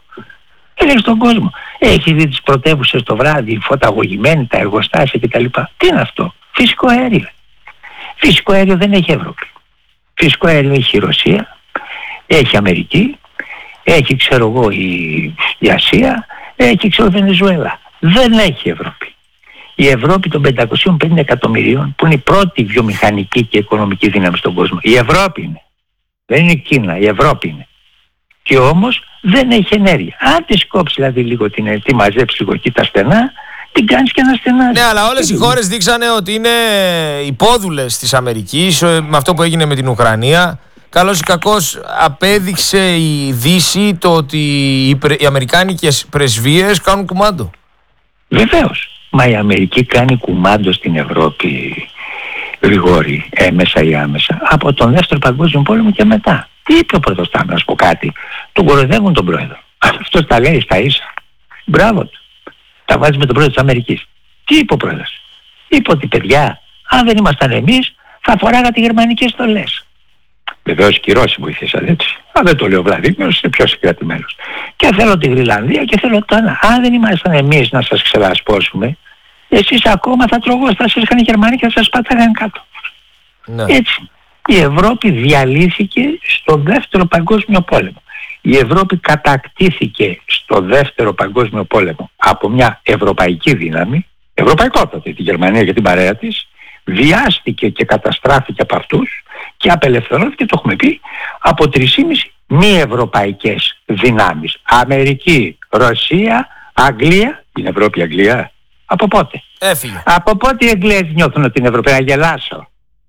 Έχει δει τις πρωτεύουσες το βράδυ, φωταγωγημένοι, τα εργοστάσια κτλ. Τι είναι αυτό? Φυσικό αέριο. Φυσικό αέριο δεν έχει Ευρώπη. Φυσικό αέριο έχει η Ρωσία, έχει η Αμερική, έχει ξέρω εγώ η Ασία, έχει ξέρω η Βενεζουέλα. Δεν έχει Ευρώπη. Η Ευρώπη των 550 εκατομμυρίων που είναι η πρώτη βιομηχανική και οικονομική δύναμη στον κόσμο. Η Ευρώπη είναι. Δεν είναι η Κίνα, η Ευρώπη είναι. Και όμως δεν έχει ενέργεια. Αν τη κόψει δηλαδή λίγο τη μαζέψει λίγο εκεί τα στενά, την κάνεις και ένα στενά. Ναι, αλλά όλες οι χώρες δείξανε ότι είναι υπόδουλες της Αμερικής με αυτό που έγινε με την Ουκρανία. Καλώς ή κακώς απέδειξε η Δύση το ότι οι αμερικάνικες πρεσβείες κάνουν κουμάντο. Βεβαίως. Μα η Αμερική κάνει κουμάντο στην Ευρώπη, Γρηγόρη, έμεσα ή άμεσα, από τον Δεύτερο Παγκόσμιο Πόλεμο και μετά. Τι είπε ο πρωτοστάμενος, να σου πω κάτι? Τον κοροϊδεύουν τον πρόεδρο. Αυτός τα λέει στα ίσα. Μπράβο του. Τα βάζει με τον πρόεδρο της Αμερικής. Τι είπε ο πρόεδρος? Είπε ότι παιδιά, αν δεν ήμασταν εμείς, θα φοράγατε γερμανικές στολές. Βεβαίως και οι Ρώσοι βοηθήσαν, έτσι. Αν δεν το λέει ο Βλαδίμηρος, είναι πιο συγκρατημένος. Και θέλω τη Γρυλανδία και θέλω το ένα. Αν δεν ήμασταν εμείς να σας ξελασπώσουμε, εσείς ακόμα θα τρογόσασταν, σας είχαν οι Γερμανοί και θα σας πάταγαν κάτω. Ναι. Έτσι. Η Ευρώπη διαλύθηκε στο Δεύτερο Παγκόσμιο Πόλεμο. Η Ευρώπη κατακτήθηκε στο Δεύτερο Παγκόσμιο Πόλεμο από μια ευρωπαϊκή δύναμη, ευρωπαϊκότατη, τη Γερμανία και την παρέα της, βιάστηκε και καταστράφηκε από αυτούς και απελευθερώθηκε, το έχουμε πει, από 3,5 μη ευρωπαϊκές δυνάμεις. Αμερική, Ρωσία, Αγγλία. Είναι Ευρώπη η Αγγλία? Από πότε? Έφυγε. Από πότε οι Αγγλίες νιώθουν ότι είναι Ευρωπαίοι? Να γελάσω.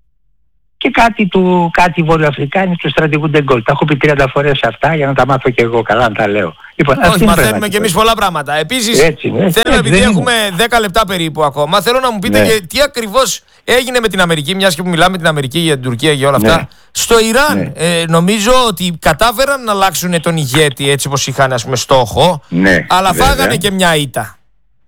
Και κάτι Βορειοαφρικάνοι του στρατηγού Ντεγκόλ. Τα έχω πει 30 φορές αυτά για να τα μάθω και εγώ καλά να τα λέω. Λοιπόν, όχι, μαθαίνουμε και εμείς πολλά πράγματα. Επίσης, θέλω, επειδή έχουμε 10 λεπτά περίπου ακόμα, θέλω να μου πείτε και τι ακριβώς έγινε με την Αμερική, μιας και που μιλάμε με την Αμερική για την Τουρκία και όλα αυτά. Στο Ιράν, νομίζω ότι κατάφεραν να αλλάξουν τον ηγέτη έτσι όπως είχαν, ας πούμε, στόχο, αλλά φάγανε και μια ήττα.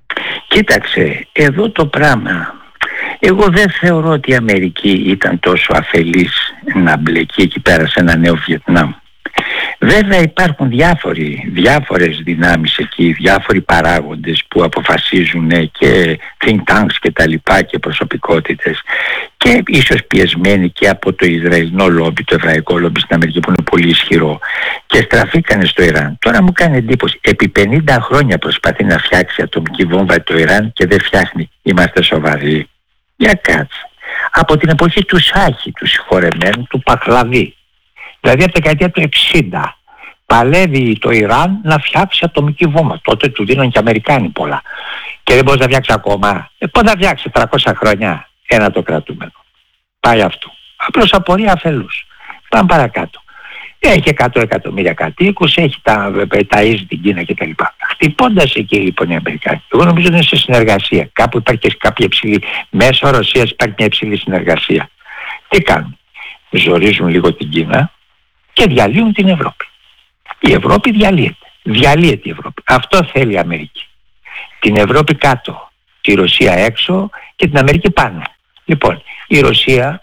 Κοίταξε, εδώ το πράγμα. Εγώ δεν θεωρώ ότι η Αμερική ήταν τόσο αφελής να μπλεκεί εκεί πέρα σε ένα νέο Βιετνάμ. Βέβαια υπάρχουν διάφορες δυνάμεις εκεί, διάφοροι παράγοντες που αποφασίζουν και think tanks και τα λοιπά και προσωπικότητες, και ίσως πιεσμένοι και από το Ισραηλινό λόμπι, το εβραϊκό λόμπι στην Αμερική που είναι πολύ ισχυρό, και στραφήκανε στο Ιράν. Τώρα μου κάνει εντύπωση, επί 50 χρόνια προσπαθεί να φτιάξει ατομική βόμβα το Ιράν και δεν φτιάχνει. Είμαστε σοβαροί? Για κάτσε. Από την εποχή του Σάχη, του συγχωρεμένου, του Παχλαβή, δηλαδή από τη δεκαετία του 60, παλεύει το Ιράν να φτιάξει ατομική βόμβα. Τότε του δίνουν και Αμερικάνοι πολλά. Και δεν μπορεί να φτιάξει ακόμα. Πώς να φτιάξει 300 χρόνια ένα το κρατούμενο? Πάει αυτό. Απλώς απορία αφελούς. Πάμε παρακάτω. Έχει 100 εκατομμύρια κατοίκους, έχει ταΐζει την Κίνα κτλ. Χτυπώντας εκεί λοιπόν οι Αμερικάνοι, εγώ νομίζω ότι είναι σε συνεργασία. Κάπου υπάρχει και κάποια υψηλή, μέσω Ρωσίας υπάρχει μια υψηλή συνεργασία. Τι κάνουν? Ζορίζουν λίγο την Κίνα και διαλύουν την Ευρώπη. Η Ευρώπη διαλύεται. Διαλύεται η Ευρώπη. Αυτό θέλει η Αμερική. Την Ευρώπη κάτω, τη Ρωσία έξω και την Αμερική πάνω. Λοιπόν, η Ρωσία,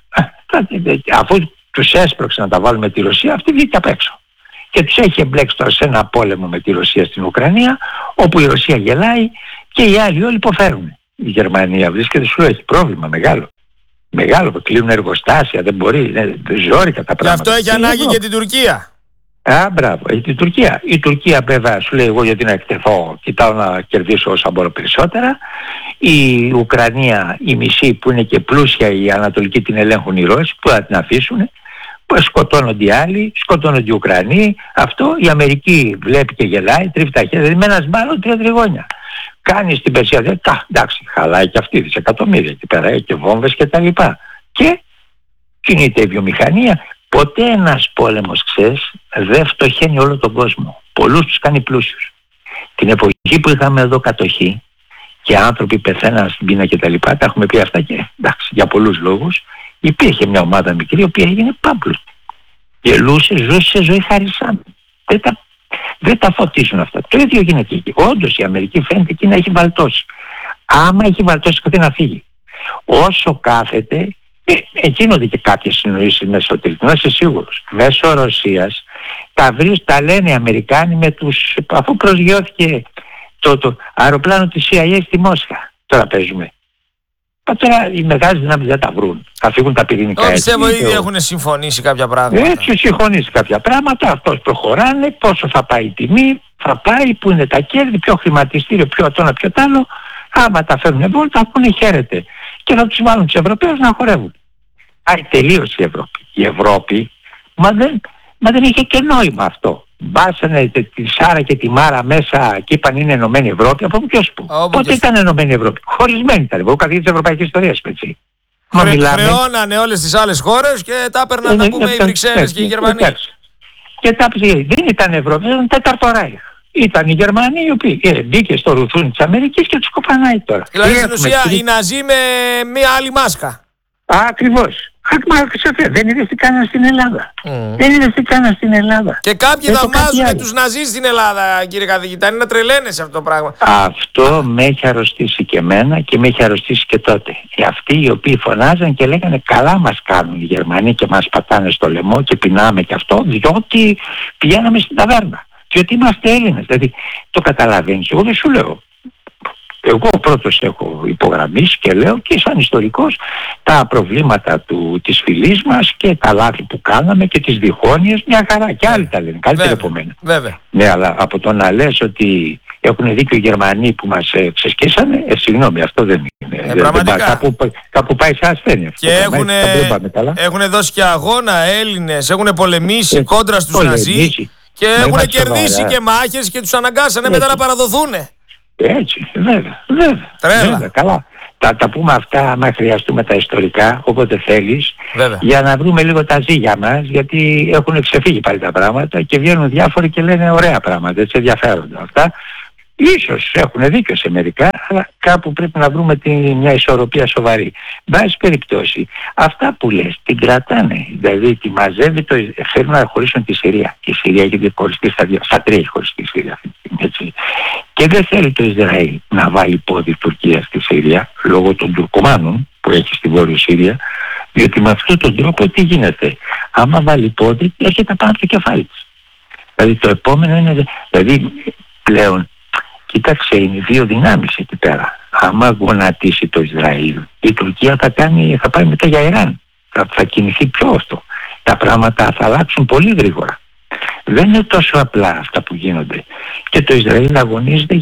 αφού τους έσπρωξε να τα βάλουμε τη Ρωσία, αυτή βγήκε απ' έξω. Και τους έχει εμπλέξει τώρα σε ένα πόλεμο με τη Ρωσία στην Ουκρανία, όπου η Ρωσία γελάει και οι άλλοι όλοι υποφέρουν. Η Γερμανία βρίσκεται, σου έχει πρόβλημα μεγάλο. Μεγάλο, που κλείνουν εργοστάσια, δεν μπορεί, είναι ζόρικα τα πράγματα. Γι' αυτό έχει ανάγκη και την Τουρκία. Μπράβο, έχει την Τουρκία. Η Τουρκία βέβαια σου λέει, εγώ γιατί να εκτεθώ, κοιτάω να κερδίσω όσα μπορώ περισσότερα. Η Ουκρανία, η μισή που είναι και πλούσια, η Ανατολική, την ελέγχουν οι Ρώσοι, που θα την αφήσουν. Σκοτώνονται οι άλλοι, σκοτώνονται οι Ουκρανοί. Αυτό η Αμερική βλέπει και γελάει, τρίβει τα χέρια, δηλαδή με ένα σμπάλο 3 τριγώνια. Κάνει στην Περσία, εντάξει, χαλάει και αυτή δισεκατομμύρια εκεί πέρα, έχει και βόμβες και τα λοιπά. Και κινείται η βιομηχανία. Ποτέ ένας πόλεμος, ξέρεις, δεν φτωχαίνει όλο τον κόσμο. Πολλούς τους κάνει πλούσιους. Την εποχή που είχαμε εδώ κατοχή και άνθρωποι πεθαίναν στην πείνα και τα λοιπά, τα έχουμε πει αυτά και εντάξει, για πολλούς λόγους, υπήρχε μια ομάδα μικρή η οποία έγινε πάμπλουτη. Γελούσε, ζούσε σε ζωή χαρισάμενη. Δεν τα φωτίζουν αυτά. Το ίδιο γίνεται εκεί. Όντως η Αμερική φαίνεται εκεί να έχει βαλτώσει. Άμα έχει βαλτώσει, κάτι να φύγει. Όσο κάθεται, γίνονται και κάποιες συνοήσεις μέσω τελικών, είσαι σίγουρος. Μέσω Ρωσίας τα λένε οι Αμερικάνοι με τους, αφού προσγειώθηκε το αεροπλάνο της CIA στη Μόσχα. Τώρα παίζουμε. Τώρα οι μεγάλες δυνάμεις δεν τα βρουν. Θα φύγουν τα πυρηνικά. Πιστεύω ήδη έχουν συμφωνήσει κάποια πράγματα. Έτσι συμφωνήσει κάποια πράγματα. Αυτός προχωράνε. Πόσο θα πάει η τιμή, θα πάει, που είναι τα κέρδη, ποιο χρηματιστήριο, ποιο το ένα, ποιο το άλλο. Άμα τα φέρουν εδώ, θα πούνε χαίρετε. Και θα τους βάλουν τους Ευρωπαίους να χορεύουν. Άρα τελείωσε η Ευρώπη. Η Ευρώπη, μα δεν είχε και νόημα αυτό. Μπάσανε τη Σάρα και τη Μάρα μέσα και είπαν είναι Ενωμένη Ευρώπη. Από ποιος που? Πότε ήταν Ενωμένη Ευρώπη? Χωρισμένη ήταν. Εγώ καθηγητής της Ευρωπαϊκής Ιστορίας, έτσι. Χρεώνανε όλες τις άλλες χώρες και τα έπαιρναν να πούμε οι Βρυξέλλες και οι Γερμανοί. Και δεν ήταν Ευρώπη, ήταν τέταρτο Ράιχ. Ήταν οι Γερμανοί οι οποίοι μπήκε στο ρουθούνι της Αμερικής και τους κοπανάει τώρα. Δηλαδή στην ουσία οι Ναζί με μία άλλη μάσκα. Ακριβώς. Δεν είδες τι κάνανε στην Ελλάδα. Δεν είδες τι κάνανε στην Ελλάδα. Και κάποιοι θαυμάζουν τους Ναζί στην Ελλάδα, κύριε καθηγητά. Είναι να τρελαίνεσαι αυτό το πράγμα. Αυτό με έχει αρρωστήσει και εμένα και με έχει αρρωστήσει και τότε. Αυτοί οι οποίοι φωνάζαν και λέγανε καλά μας κάνουν οι Γερμανοί και μας πατάνε στο λαιμό και πεινάμε και αυτό, διότι πηγαίναμε στην ταβέρνα. Διότι είμαστε Έλληνες. Δηλαδή το καταλαβαίνεις. Εγώ δεν σου λέω. Εγώ πρώτος έχω υπογραμμίσει και λέω και σαν ιστορικός τα προβλήματα της φυλής μας και τα λάθη που κάναμε και τις διχόνοιες, μια χαρά. Και άλλοι τα λένε, καλύτερα από μένα. Βέβαια. Ναι, αλλά από το να λες ότι Έχουν δίκιο οι Γερμανοί που μας ξεσκίσανε. Συγγνώμη, αυτό δεν είναι. Πραγματικά. Κάπου πάει σε ασθένεια. Και έχουν δώσει και αγώνα Έλληνες, έχουν πολεμήσει κόντρα στους Ναζί και έχουν κερδίσει και μάχες και τους αναγκάσανε μετά να παραδοθούν. Έτσι, βέβαια. Τρέλα. Καλά. Θα τα πούμε αυτά άμα χρειαστούμε τα ιστορικά, όποτε θέλεις, βέβαια, για να βρούμε λίγο τα ζύγια μας, γιατί έχουν ξεφύγει πάλι τα πράγματα και βγαίνουν διάφοροι και λένε ωραία πράγματα, έτσι ενδιαφέρονται αυτά. Ίσως έχουν δίκιο σε μερικά, αλλά κάπου πρέπει να βρούμε μια ισορροπία σοβαρή. Βάζει περιπτώσει, αυτά που λες την κρατάνε, δηλαδή τη μαζεύει, θέλουν να χωρίσουν τη Συρία. Η Συρία έχει χωριστεί στα τρία, έχει χωριστεί η Συρία αυτή τη στιγμή, έτσι. Και δεν θέλει το Ισραήλ να βάλει πόδι Τουρκία στη Συρία, λόγω των Τουρκομάνων που έχει στη Βόρεια Συρία, διότι με αυτόν τον τρόπο τι γίνεται? Άμα βάλει πόδι, έρχεται πάνω από το κεφάλι της. Δηλαδή το επόμενο είναι, δηλαδή πλέον, κοίταξε, είναι δύο δυνάμεις εκεί πέρα. Άμα γονατίσει το Ισραήλ, η Τουρκία θα πάει μετά για Ιράν. Θα κινηθεί πιο αυτό. Τα πράγματα θα αλλάξουν πολύ γρήγορα. Δεν είναι τόσο απλά αυτά που γίνονται. Και το Ισραήλ αγωνίζεται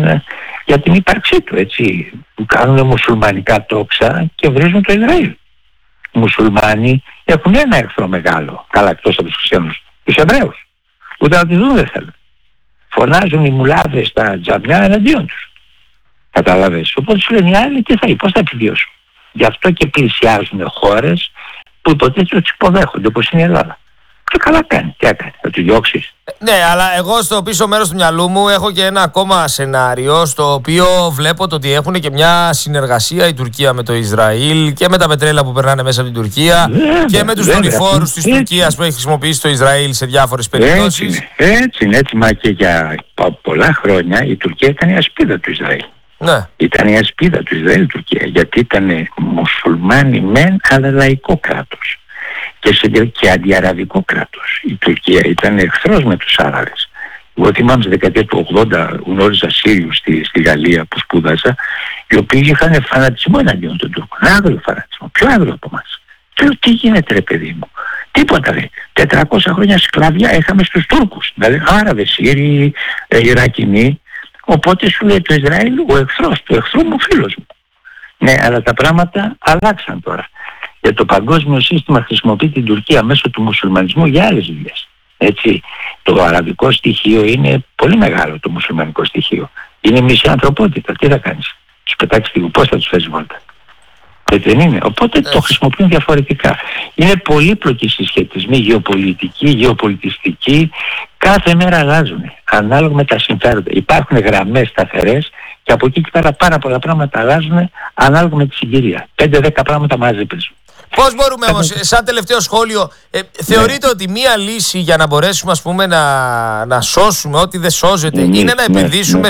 για την ύπαρξή του, έτσι. Που κάνουν μουσουλμανικά τόξα και βρίζουν το Ισραήλ. Οι μουσουλμάνοι έχουν ένα εχθρό μεγάλο, καλά εκτός από τους χριστιανούς, τους Εβραίους. Ούτε να τις δουν δεν θέλουν. Φωνάζουν οι μουλάδες στα τζαμιά εναντίον τους. Καταλαβαίνεις. Οπότε σου λένε οι άλλοι πώς θα επιβιώσουν. Γι' αυτό και πλησιάζουν χώρες που υποτίθεται τους υποδέχονται, όπως είναι η Ελλάδα. Και καλά κάνει. Τι έκανε, θα του διώξεις? Ναι, αλλά εγώ στο πίσω μέρος του μυαλού μου έχω και ένα ακόμα σενάριο, στο οποίο βλέπω το ότι έχουν και μια συνεργασία η Τουρκία με το Ισραήλ και με τα πετρέλα που περνάνε μέσα από την Τουρκία, και με τους δορυφόρους της Τουρκίας που έχει χρησιμοποιήσει το Ισραήλ σε διάφορες περιπτώσεις. Έτσι είναι, μα και για πολλά χρόνια η Τουρκία ήταν η ασπίδα του Ισραήλ. Ναι. Ήταν η ασπίδα του Ισραήλ η Τουρκία, γιατί ήταν μουσουλμάνοι μεν, αλλά λαϊκό κράτος. Και αντιαραβικό κράτος. Η Τουρκία ήταν εχθρός με τους Άραβες. Εγώ θυμάμαι στη δεκαετία του 80 γνώριζα Σύριους στη Γαλλία που σπούδασα, οι οποίοι είχαν φανατισμό εναντίον των Τούρκων. Άγριο φανατισμό, πιο άγριο από εμάς. Και λέω, τι γίνεται ρε παιδί μου? Τίποτα ρε. 400 χρόνια σκλαβιά είχαμε στους Τούρκους. Δηλαδή Άραβες, Σύριοι, Ιρακινοί. Οπότε σου λέει το Ισραήλ ο εχθρός του εχθρού μου, φίλος μου. Ναι, αλλά τα πράγματα αλλάξαν τώρα. Και το παγκόσμιο σύστημα χρησιμοποιεί την Τουρκία μέσω του μουσουλμανισμού για άλλες δουλειές. Έτσι, το αραβικό στοιχείο είναι πολύ μεγάλο, το μουσουλμανικό στοιχείο. Είναι μισή ανθρωπότητα. Τι θα κάνεις? Τους πετάξεις λίγο, πώς θα τους φέρεις βόλτα? Έτσι δεν είναι? Οπότε το χρησιμοποιούν διαφορετικά. Είναι πολύπλοκοι συσχετισμοί, γεωπολιτικοί, γεωπολιτιστικοί. Κάθε μέρα αλλάζουν ανάλογα με τα συμφέροντα. Υπάρχουν γραμμές σταθερές και από εκεί και πέρα πάρα πολλά πράγματα αλλάζουν ανάλογα με τη συγκυρία. 5-10 πράγματα μαζί παίζουν. Πώς μπορούμε όμως, σαν τελευταίο σχόλιο, θεωρείτε ότι μία λύση για να μπορέσουμε, ας πούμε, να σώσουμε ό,τι δεν σώζεται είναι να επενδύσουμε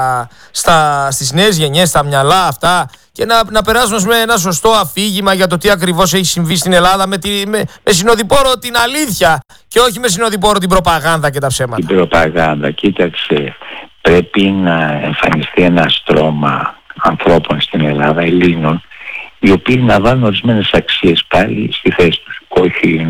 στις νέες γενιές, στα μυαλά αυτά, και να περάσουμε με ένα σωστό αφήγημα για το τι ακριβώς έχει συμβεί στην Ελλάδα με συνοδοιπόρο την αλήθεια και όχι με συνοδοιπόρο την προπαγάνδα και τα ψέματα? Την προπαγάνδα, κοίταξε, πρέπει να εμφανιστεί ένα στρώμα ανθρώπων στην Ελλάδα, Ελλήνων, οι οποίοι να βάλουν ορισμένες αξίες πάλι στη θέση τους. Όχι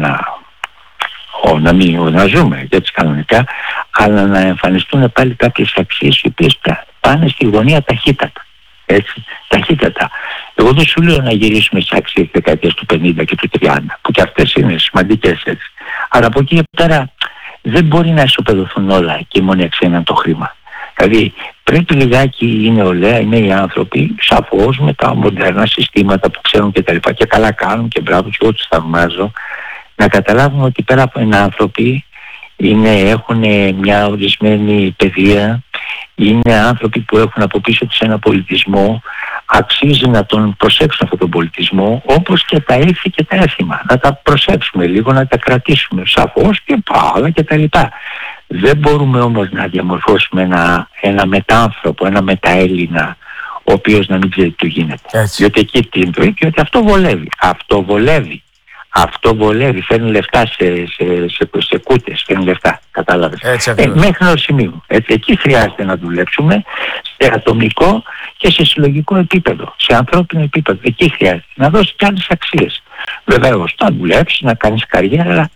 να ζούμε έτσι κανονικά, αλλά να εμφανιστούν πάλι κάποιες αξίες οι οποίες πάνε στη γωνία ταχύτατα. Έτσι, ταχύτατα. Εγώ δεν σου λέω να γυρίσουμε στις αξίες της δεκαετίας του 50 και του 30, που και αυτές είναι σημαντικές έτσι. Αλλά από εκεί και πέρα δεν μπορεί να ισοπεδωθούν όλα και η μόνη αξία είναι το χρήμα. Δηλαδή πρέπει λιγάκι η νεολαία, οι νέοι άνθρωποι, σαφώς με τα μοντέρνα συστήματα που ξέρουν και τα λοιπά και καλά κάνουν και μπράβο και εγώ τους θαυμάζω, να καταλάβουν ότι πέρα από είναι άνθρωποι, έχουν μια ορισμένη παιδεία, είναι άνθρωποι που έχουν από πίσω τους ένα πολιτισμό, αξίζει να τον προσέξουν αυτόν τον πολιτισμό, όπως και τα ήθη και τα έθιμα. Να τα προσέξουμε λίγο, να τα κρατήσουμε σαφώς και πάλα και τα λοιπά. Δεν μπορούμε όμως να διαμορφώσουμε ένα μετάνθρωπο, ένα μεταέλληνα, ο οποίος να μην ξέρει τι γίνεται. Έτσι. Διότι εκεί τι είναι, και ότι αυτό βολεύει. Αυτό βολεύει, φέρνει λεφτά σε κούτες, φέρνει λεφτά, κατάλαβες. Μέχρι ένα σημείο. Εκεί χρειάζεται να δουλέψουμε σε ατομικό και σε συλλογικό επίπεδο, σε ανθρώπινο επίπεδο. Εκεί χρειάζεται να δώσει και άλλες αξίες. Βεβαίως, να δουλέψεις, να κάνεις καριέρα, αλλά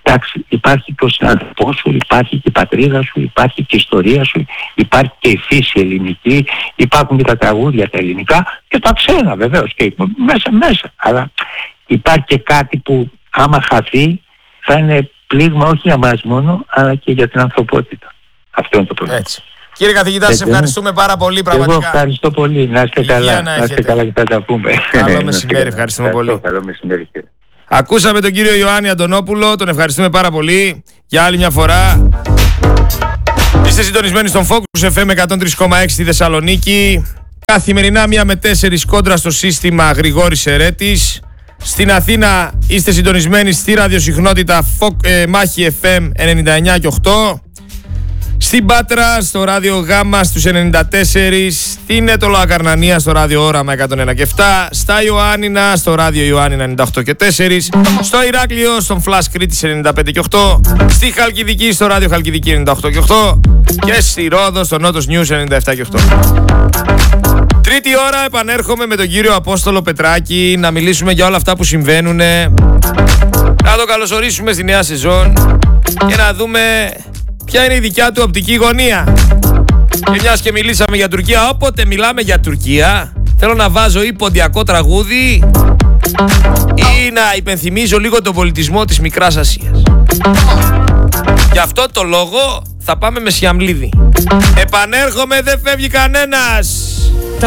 εντάξει, υπάρχει και ο συναδελφός σου, υπάρχει και η πατρίδα σου, υπάρχει και η ιστορία σου, υπάρχει και η φύση ελληνική, υπάρχουν και τα τραγούδια τα ελληνικά και τα ξένα βεβαίως και μέσα. Αλλά υπάρχει και κάτι που άμα χαθεί θα είναι πλήγμα όχι για μας μόνο, αλλά και για την ανθρωπότητα. Αυτό είναι το πρόβλημα. Έτσι. Κύριε καθηγητά, σας ευχαριστούμε πάρα πολύ πραγματικά. Εγώ ευχαριστώ πολύ. Να είστε καλά. Να είστε καλά και θα τα πούμε. Καλό μεσημέρι. Ευχαριστούμε πολύ. Καλό μεσημέρι. Ακούσαμε τον κύριο Ιωάννη Αντωνόπουλο. Τον ευχαριστούμε πάρα πολύ για άλλη μια φορά. Είστε συντονισμένοι στον Focus FM 103,6 στη Θεσσαλονίκη. Καθημερινά 1 με 4 κόντρα στο σύστημα Γρηγόρης Ερέτης. Στην Αθήνα είστε συντονισμένοι στη ραδιοσυχνότητα Μάχη FM 99 και 8. Στην Πάτρα στο ράδιο Γάμα στους 94, στην Έτολα Ακαρνανία στο ράδιο Όραμα 101 και 7, στα Ιωάννινα στο ράδιο Ιωάννινα 98 και 4, στο Ηράκλειο στον Flash Κρήτης 95 και 8, στη Χαλκιδική στο ράδιο Χαλκιδική 98 και 8 και στη Ρόδο στο Νότος News 97 και 8. Τρίτη ώρα επανέρχομαι με τον κύριο Απόστολο Πετράκη να μιλήσουμε για όλα αυτά που συμβαίνουν, να το καλωσορίσουμε στη νέα σεζόν και να δούμε ποια είναι η δικιά του οπτική γωνία. Και μιας και μιλήσαμε για Τουρκία, όποτε μιλάμε για Τουρκία θέλω να βάζω ή ποντιακό τραγούδι ή να υπενθυμίζω λίγο τον πολιτισμό της Μικράς Ασίας. Γι' αυτό το λόγο θα πάμε με Σιαμλίδη. Επανέρχομαι, δεν φεύγει κανένας.